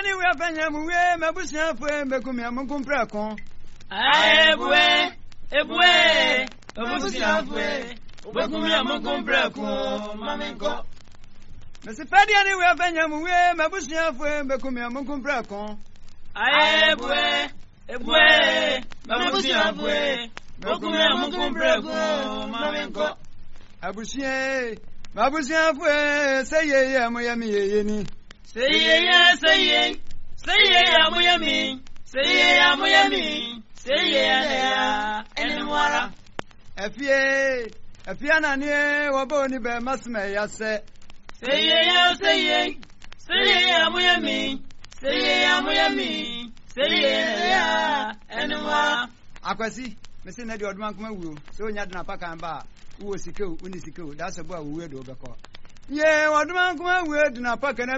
ni we afanya mu we mabusia fo mbekum ya munkum prako ebue mabusia fo mbekum ya munkum prako mamenko Mesi fadia ni we afanya mu we mabusia fo mbekum ya munkum prako ebue mabusia fo mbekum ya munkum prako mamenko Abusie mabusia fo seye ya moyami ye ni Say anymore. Afia na ni waboni be masme ya se. Say anymore. Akwasi, mesi na di odman kuma wu. So nya na paka mba. Uwo sikeu, uni sikeu. That's about we do beko. Ye odman kuma wu na paka na